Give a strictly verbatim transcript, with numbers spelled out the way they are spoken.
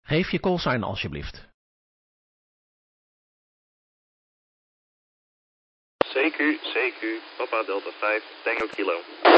Geef je callsign alsjeblieft. C Q, C Q, Papa Delta vijf, Tango Kilo.